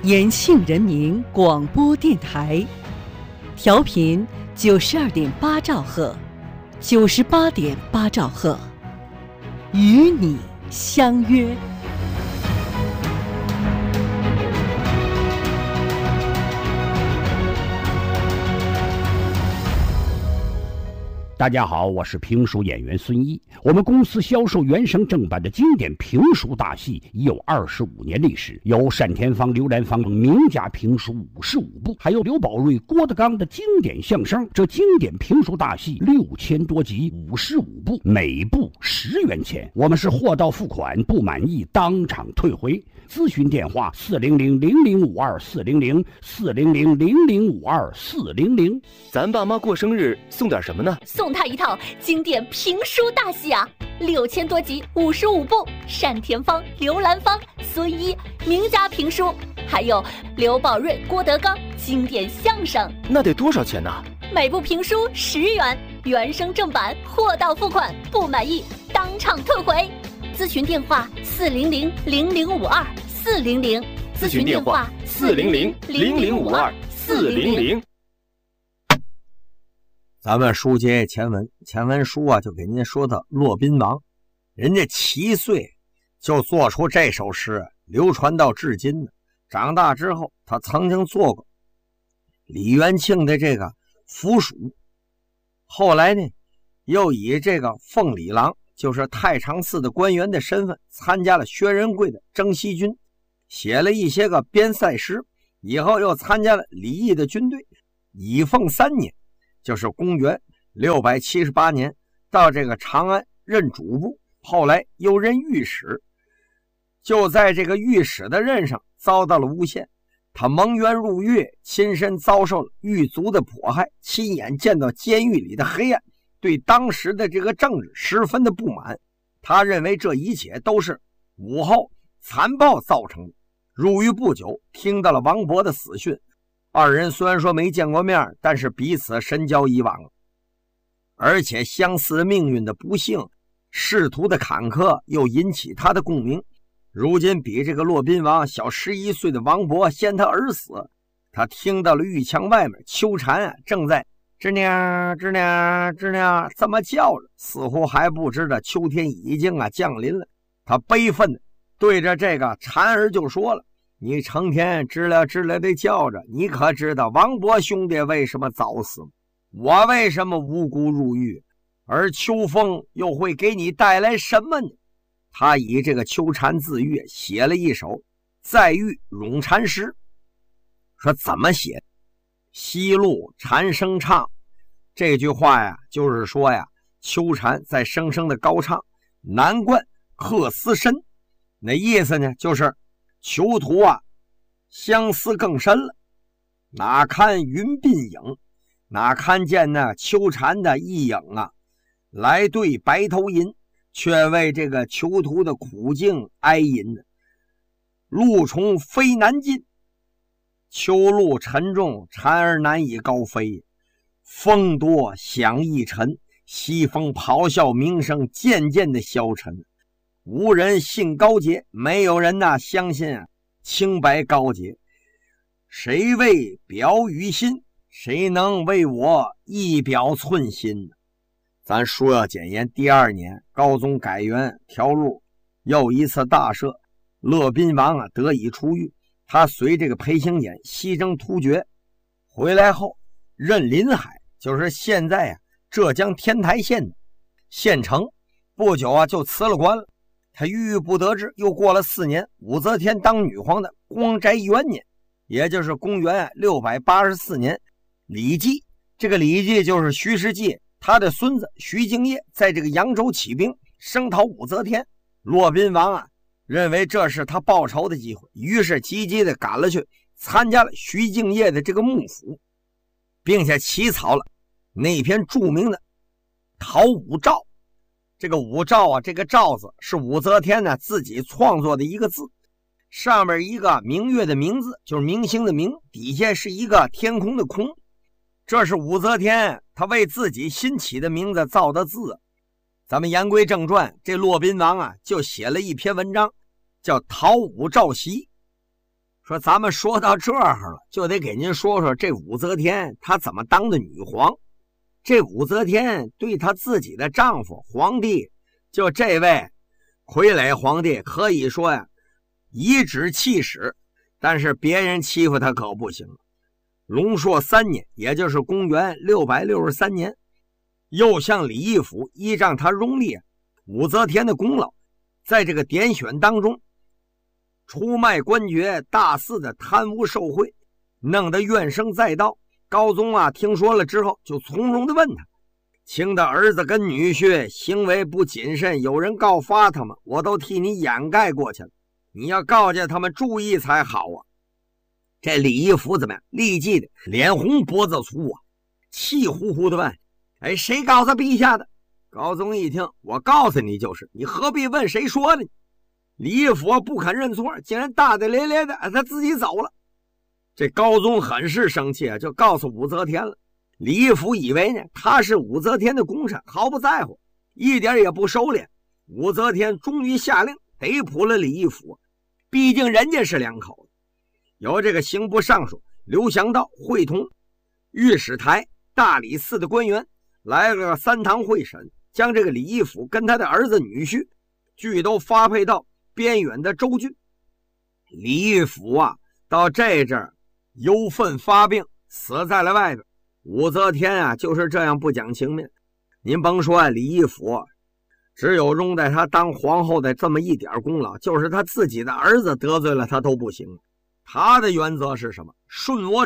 延庆人民广播电台，调频92.8兆赫，98.8兆赫，与你相约。 大家好，我是评书演员孙一。我们公司销售原声正版的经典评书大戏已有25年历史，有单田芳、刘兰芳名家评书55部，还有刘宝瑞、郭德纲的经典相声。这经典评书大戏6000多集，55部，每部10元钱。我们是货到付款，不满意当场退回。咨询电话400-0052-400，400-0052-400。 咱爸妈过生日送点什么呢？ 送他一套经典评书大戏啊，6000多集，55部，单田芳、刘兰芳、孙一名家评书，还有刘宝瑞、郭德纲经典相声。 那得多少钱呢？ 每部评书10元，原声正版，货到付款，不满意当场退回。咨询电话400-0052-400， 咨询电话400-0052-400。 咱们书接前文，前文书啊就给您说到骆宾王，人家7岁就做出这首诗，流传到至今呢。长大之后，他曾经做过李元庆的这个府属，后来呢，又以这个奉礼郎，就是太常寺的官员的身份，参加了薛仁贵的征西军，写了一些个边塞诗，以后又参加了李毅的军队。以奉3年，就是公元678年，到这个长安任主簿，后来又任御史。就在这个御史的任上遭到了诬陷，他蒙冤入狱，亲身遭受了狱卒的迫害，亲眼见到监狱里的黑暗，对当时的这个政治十分的不满。他认为这一切都是武后残暴造成的。入狱不久，听到了王勃的死讯，二人虽然说没见过面，但是彼此深交以往，而且相似命运的不幸，仕途的坎坷又引起他的共鸣。如今比这个骆宾王小11岁的王勃先他而死，他听到了狱墙外面秋蝉正在吱娘吱娘吱娘这么叫着，似乎还不知道秋天已经降临了。他悲愤的对着这个蝉儿就说了，你成天吱啦吱啦的叫着，你可知道王勃兄弟为什么早死吗？我为什么无辜入狱？而秋风又会给你带来什么呢？他以这个秋蝉自喻写了一首在狱咏蝉诗，说怎么写？西路蝉声唱，这句话呀，就是说呀，秋蝉在声声的高唱，南冠鹤思深。那意思呢，就是囚徒相思更深了。哪看云鬓影，哪看见那秋蝉的一影来对白头吟，却为这个囚徒的苦境哀吟呢。路虫飞难进，秋路沉重，蝉儿难以高飞。风多响易沉，西风咆哮鸣声渐渐的消沉。无人信高洁，没有人相信清白高洁。谁为表于心？谁能为我一表寸心？咱书要简言，第2年高宗改元条路，又一次大赦，骆宾王得以出狱。他随这个裴行俭西征突厥，回来后任临海，就是现在浙江天台县的县城，不久就辞了官了。他郁郁不得志，又过了4年，武则天当女皇的光斋元年，也就是公元684年，李绩，这个李绩就是徐世绩他的孙子徐敬业，在这个扬州起兵声讨武则天。骆宾王认为这是他报仇的机会，于是积极的赶了去，参加了徐敬业的这个幕府，并且起草了那篇著名的讨武诏。这个武诏这个诏字是武则天自己创作的一个字，上面一个明月的明字，就是明星的明，底下是一个天空的空。这是武则天她为自己新起的名字造的字。咱们言归正传，这骆宾王就写了一篇文章，叫《讨武诏檄》， 说咱们说到这儿了，就得给您说说这武则天她怎么当的女皇。这武则天对她自己的丈夫皇帝，就这位傀儡皇帝，可以说呀颐指气使，但是别人欺负她可不行。隆朔3年，也就是公元663年，又向李义府依仗他拥立武则天的功劳，在这个点选当中出卖官爵，大肆的贪污受贿，弄得怨声载道。高宗听说了之后，就从容的问他：卿的儿子跟女婿行为不谨慎，有人告发他们，我都替你掩盖过去了，你要告诫他们注意才好啊。这李义府怎么样？立即的脸红脖子粗气呼呼的问：谁告诉陛下的？高宗一听，我告诉你就是，你何必问谁说的？李义府不肯认错，竟然大大咧咧的他自己走了。这高宗很是生气就告诉武则天了。李义府以为呢他是武则天的功臣，毫不在乎，一点也不收敛。武则天终于下令逮捕了李义府，毕竟人家是两口子。由这个刑部尚书刘祥道会同御史台、大理寺的官员来了3堂会审，将这个李义府跟他的儿子女婿俱都发配到边远的州郡。李义府到这阵儿忧愤发病，死在了外边。武则天就是这样不讲情面。您甭说李义府只有拥在他当皇后的这么一点功劳，就是他自己的儿子得罪了他都不行。他的原则是什么？顺我